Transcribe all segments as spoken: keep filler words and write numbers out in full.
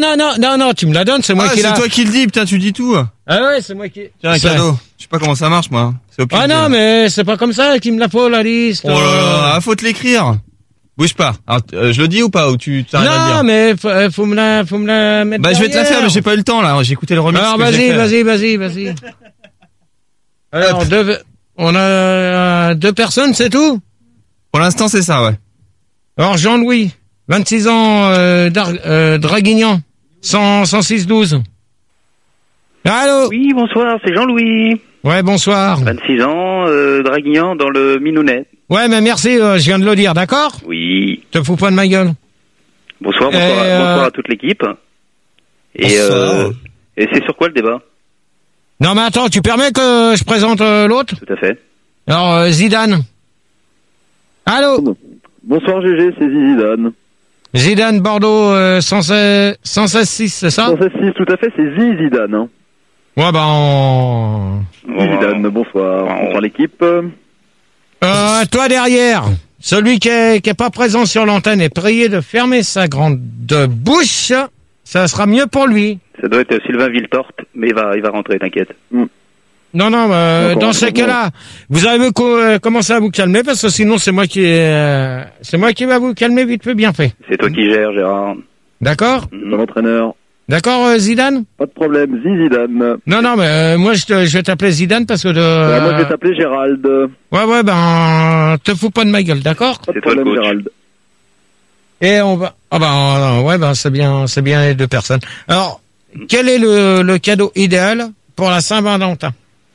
non, non, non, non, tu me la donnes, c'est moi ah, qui la... c'est toi qui le dis, putain, tu dis tout. Ah ouais, c'est moi qui... Tiens, un c'est... cadeau. Je sais pas comment ça marche, moi. C'est au pire. Ah non, mais c'est pas comme ça qu'il me la faut, la liste. Oh là là, faut te l'écrire. Bouge pas. Alors, euh, je le dis ou pas, ou tu t'arrêtes à le dire? Non, mais faut, euh, faut me la, faut me la mettre. Bah, je vais te la derrière. faire, mais j'ai pas eu le temps, là. J'ai écouté le remix. Alors, que vas-y, j'ai fait. vas-y, vas-y, vas-y. Alors, deux, on a euh, deux personnes, c'est tout? Pour l'instant, c'est ça, ouais. Alors, Jean-Louis, vingt-six ans, euh, Dar- euh, Draguignan, cent, cent six douze. Allô? Oui, bonsoir, c'est Jean-Louis. Ouais, bonsoir. vingt-six ans, euh, Draguignan dans le Minounet. Ouais, mais merci, euh, je viens de le dire, d'accord? Oui. Te fous pas de ma gueule. Bonsoir, bonsoir, Et, euh, bonsoir à toute l'équipe. Et, Bonsoir. euh, et c'est sur quoi le débat? Non, mais attends, tu permets que je présente euh, l'autre? Tout à fait. Alors, euh, Zidane. Allô? Bonsoir G G, c'est Zidane. Zidane, Bordeaux, euh, cent seize six, c'est ça? cent six, tout à fait, c'est Zi Zidane. Hein. Ouais, bah, on... Zidane, bonsoir. Bonsoir l'équipe. Euh, toi derrière, celui qui est, qui est pas présent sur l'antenne est prié de fermer sa grande bouche. Ça sera mieux pour lui. Ça doit être Sylvain Villetorte, mais il va, il va rentrer, t'inquiète. Non, non, euh, D'accord, dans ces d'accord. cas-là, vous avez co- euh, commencé à vous calmer parce que sinon c'est moi qui, euh, c'est moi qui va vous calmer vite fait bien fait. C'est toi qui gères, Gérard. D'accord? Mon entraîneur. D'accord, euh, Zidane? Pas de problème, Zi Zidane. Non, non, mais euh, moi je, te, je vais t'appeler Zidane parce que de. Ouais, moi je vais t'appeler Gérald. Ouais, ouais, ben, te fous pas de ma gueule, d'accord? Pas de C'est toi le problème, coach. Gérald. Et on va. Ah ben, ouais, ben c'est bien, c'est bien les deux personnes. Alors, quel est le, le cadeau idéal pour la Saint-Valentin?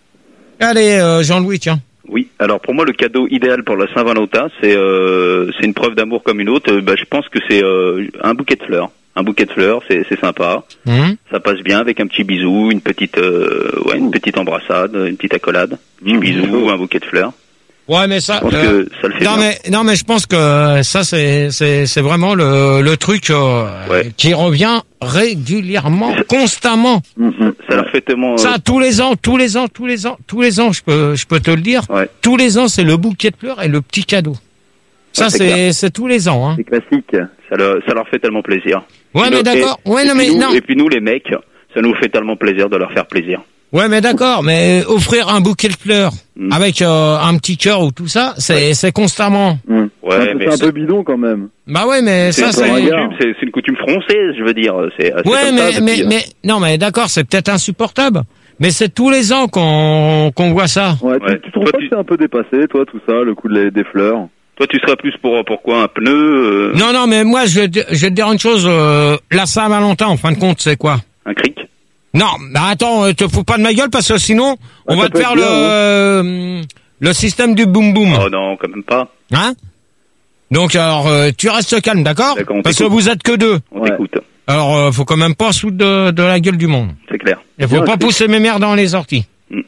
Allez, euh, Jean-Louis, tiens. Oui, alors pour moi le cadeau idéal pour la Saint-Valentin, c'est euh, c'est une preuve d'amour comme une autre. Euh, bah, je pense que c'est euh, un bouquet de fleurs. Un bouquet de fleurs, c'est c'est sympa. Hum. Ça passe bien avec un petit bisou, une petite euh, ouais, une petite embrassade, une petite accolade, un petit Mmh. bisou, un bouquet de fleurs. Ouais, mais ça. Je pense euh, que ça le fait non, bien. mais non, mais je pense que ça c'est c'est c'est vraiment le le truc euh, Ouais. qui revient régulièrement, constamment. Mhm. Ça leur fait tellement. euh, Ça tous les ans, tous les ans, tous les ans, tous les ans, je peux je peux te le dire. Ouais. Tous les ans, c'est le bouquet de fleurs et le petit cadeau. Ça Ouais, c'est c'est clair. c'est tous les ans, hein. C'est classique. Ça leur, ça leur fait tellement plaisir. Ouais, Et mais nous- d'accord. et- Ouais, et non, puis mais nous- non. Et puis nous, les mecs, ça nous fait tellement plaisir de leur faire plaisir. Ouais, mais d'accord, mais offrir un bouquet de fleurs Mm. avec euh, un petit cœur ou tout ça, c'est c'est constamment. Mhm. Ouais, C'est un peu- mais c'est un c'est- peu bidon quand même. Bah ouais, mais C'est ça une c'est. regarde. coutume, c'est c'est une coutume française, je veux dire. C'est c'est Ouais, comme mais ça mais depuis, euh, mais non, mais d'accord, c'est peut-être insupportable. Mais c'est tous les ans qu'on qu'on voit ça. Ouais, Ouais. tu, tu trouves Toi, pas tu- que c'est un peu dépassé, toi, tout ça, le coup de les- des fleurs? Toi, tu serais plus pour pourquoi un pneu euh, Non, non, mais moi je vais te- je vais te dire une chose. Euh, la Saint-Valentin, en fin de compte, c'est quoi? un cric. Non, bah attends, euh, te fous pas de ma gueule parce que sinon on ça va te peut faire être le bien, euh, le système du boum boum. Oh non, quand même pas. Hein? Donc alors euh, tu restes calme, d'accord? D'accord, on Parce que t'écoute. vous êtes que deux. On Ouais. t'écoute. Alors euh, faut quand même pas se foutre de, de la gueule du monde. C'est clair. Il faut Bien, pas c'est- pousser mes mères dans les orties. Mm.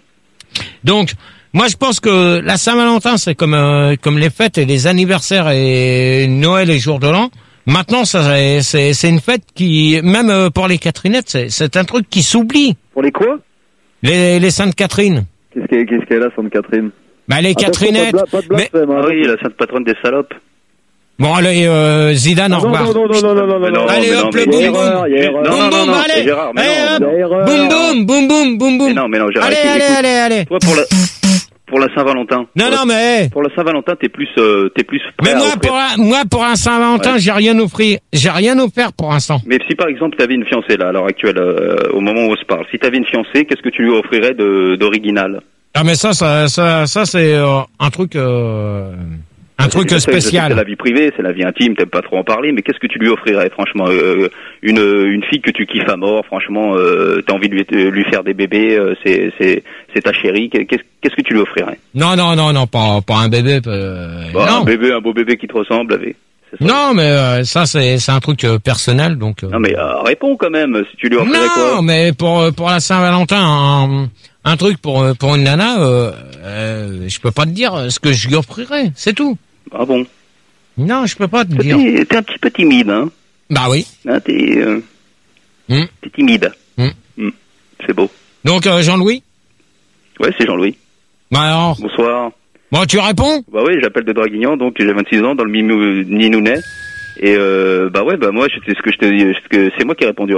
Donc, moi je pense que la Saint-Valentin c'est comme euh, comme les fêtes et les anniversaires et Noël et jour de l'an. Maintenant, ça c'est- c'est c'est une fête qui, même euh, pour les Catherinettes, c'est c'est un truc qui s'oublie. Pour les quoi? Les les Sainte Catherine. Qu'est-ce qu'elle qu'est-ce qu'elle a, Sainte-Catherine? Bah les Attention, Catherinettes. Pas de, bla- pas de Mais blasphème, hein. Ah oui, la sainte patronne des salopes. bon allez, euh, Zidane, au Non, revoir. non, non, non, non, non, non, Mais non. non, Allez mais hop non, le mais- Il y boum a boum. erreur, il y a erreur. Non, Boum non, boum, non, non, allez. c'est Gérard, mais Allez, non, hop. Il y a erreur. Boum boum, boum boum, boum boum. Mais non, mais non, Gérard. Allez, écoute, allez, écoute. allez, allez. Toi, pour la, pour la Saint-Valentin. Non, pour non, la- mais. Pour la Saint-Valentin, t'es plus, euh, t'es plus Mais prêt à moi, offrir. pour la, moi, pour un Saint-Valentin, Ouais. j'ai rien offert. J'ai rien offert pour l'instant. Mais si par exemple t'avais une fiancée là, à l'heure actuelle, euh, au moment où on se parle, si t'avais une fiancée, qu'est-ce que tu lui offrirais de, d'original? Ah, mais ça, ça, ça, ça, c'est euh, un truc, euh, un truc Je sais, je sais que spécial. C'est la vie privée, c'est la vie intime, t'aimes pas trop en parler, mais qu'est-ce que tu lui offrirais, franchement? euh, une, une fille que tu kiffes à mort, franchement, euh, t'as envie de lui, de lui faire des bébés, euh, c'est, c'est, c'est ta chérie, qu'est-ce, qu'est-ce que tu lui offrirais? Non, non, non, non, pas, pas un bébé. euh, Bah, non. un bébé, un beau bébé qui te ressemble, avec. c'est ça. Non, mais euh, ça, c'est, c'est un truc euh, personnel, donc. euh, Non mais euh, réponds quand même, si tu lui offrirais non, quoi? mais pour euh, pour la Saint-Valentin, un, un truc pour euh, pour une nana, euh, euh, je peux pas te dire ce que je lui offrirais, c'est tout. Ah bon? Non, je peux pas te T'es, dire. t'es un petit peu timide, hein? Bah oui. Hein, t'es, euh, Hmm. t'es timide. Hmm. Hmm. C'est beau. Donc euh, Jean-Louis. Ouais, c'est Jean-Louis. Bah alors. Bonsoir. Bon, tu réponds? Bah oui, j'appelle de Draguignan, donc j'ai vingt-six ans dans le Mimou- Ninounet. Et euh, bah ouais, bah moi, c'est ce que je te dis, ce que c'est moi qui ai répondu.